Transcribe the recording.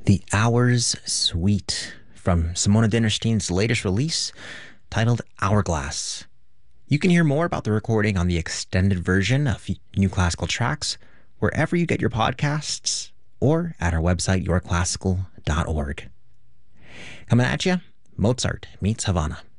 The Hours Suite from Simona Dinnerstein's latest release titled Hourglass. You can hear more about the recording on the extended version of New Classical Tracks wherever you get your podcasts or at our website, yourclassical.org. Coming at you, Mozart meets Havana.